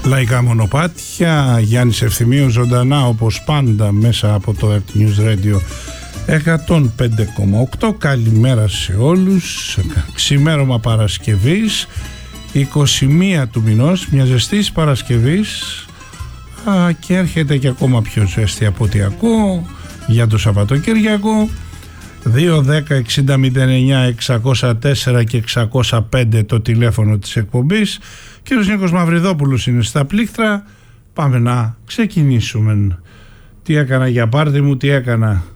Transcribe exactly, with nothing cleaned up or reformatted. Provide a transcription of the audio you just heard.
Λαϊκά μονοπάτια, Γιάννης Ευθυμίου ζωντανά όπως πάντα μέσα από το Earth News Radio εκατόν πέντε κόμμα οκτώ. Καλημέρα σε όλους. Ξημέρωμα Παρασκευής, είκοσι μία του μηνός, μια ζεστής Παρασκευής, α, και έρχεται και ακόμα πιο ζέστη από ό,τι ακούω για το Σαββατοκύριακο. Δύο δέκα εξήντα μηδέν εννιά εξακόσια τέσσερα και εξακόσια πέντε το τηλέφωνο της εκπομπής. Κύριος Νίκος Μαυριδόπουλος είναι στα πλήκτρα. Πάμε να ξεκινήσουμε. Τι έκανα για πάρτι μου, τι έκανα